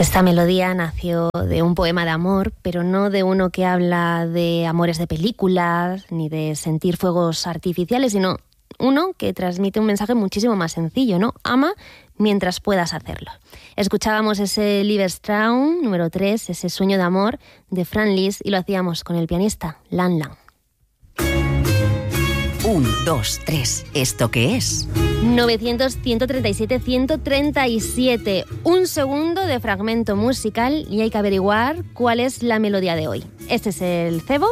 Esta melodía nació de un poema de amor, pero no de uno que habla de amores de películas ni de sentir fuegos artificiales, sino uno que transmite un mensaje muchísimo más sencillo, ¿no? Ama mientras puedas hacerlo. Escuchábamos ese Liebestraum número 3, ese sueño de amor de Franz Liszt, y lo hacíamos con el pianista Lan Lang. 1, 2, 3. ¿Esto qué es? 900, 137, 137. Un segundo de fragmento musical y hay que averiguar cuál es la melodía de hoy. Este es el cebo.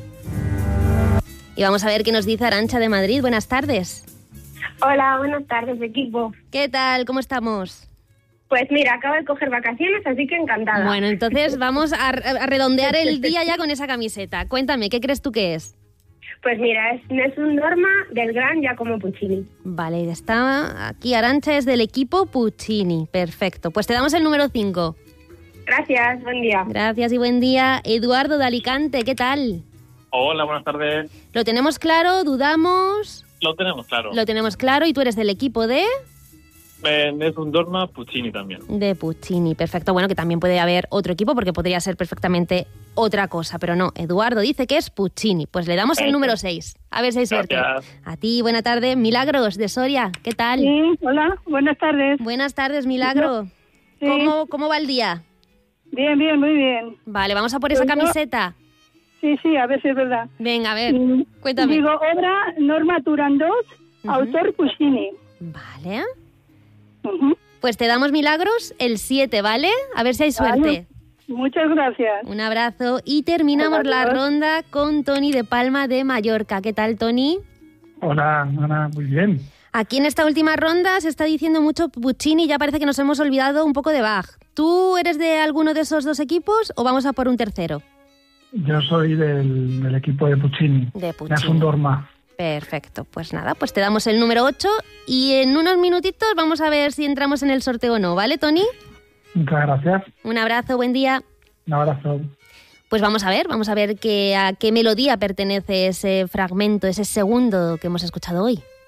Y vamos a ver qué nos dice Arantxa de Madrid. Buenas tardes. Hola, buenas tardes, equipo. ¿Qué tal? ¿Cómo estamos? Pues mira, acabo de coger vacaciones, así que encantada. Bueno, entonces vamos a redondear el día ya con esa camiseta. Cuéntame, ¿qué crees tú que es? Pues mira, es Nessun Dorma del gran Giacomo Puccini. Vale, está aquí Arantxa, es del equipo Puccini. Perfecto, pues te damos el número 5. Gracias, buen día. Gracias y buen día. Eduardo de Alicante, ¿qué tal? Hola, buenas tardes. ¿Lo tenemos claro? ¿Dudamos? Lo tenemos claro. Lo tenemos claro y tú eres del equipo de... Nessun Dorma, Puccini también. De Puccini, perfecto. Bueno, que también puede haber otro equipo porque podría ser perfectamente otra cosa, pero no. Eduardo dice que es Puccini. Pues le damos el número 6. A ver si hay suerte. Gracias. A ti, buena tarde. Milagros, de Soria, ¿qué tal? Sí, hola, buenas tardes. Buenas tardes, Milagro. Sí. ¿Cómo va el día? Bien, muy bien. Vale, vamos a por esa camiseta. Sí, a ver si es verdad. Venga, a ver, cuéntame. Digo, obra Norma Turandot, autor Puccini. Vale. Pues te damos, Milagros, el 7, ¿vale? A ver si hay suerte. Vale. Muchas gracias. Un abrazo y terminamos la Adiós. ronda con Toni de Palma de Mallorca. ¿Qué tal, Toni? Hola, Ana, muy bien. Aquí en esta última ronda se está diciendo mucho Puccini y ya parece que nos hemos olvidado un poco de Bach. ¿Tú eres de alguno de esos dos equipos o vamos a por un tercero? Yo soy del equipo de Puccini. De Puccini. Nessun Dorma. Perfecto, pues nada, pues te damos el número 8 y en unos minutitos vamos a ver si entramos en el sorteo o no, ¿vale, Toni? Muchas gracias. Un abrazo, buen día. Un abrazo. Pues vamos a ver a qué melodía pertenece ese fragmento, ese segundo que hemos escuchado hoy.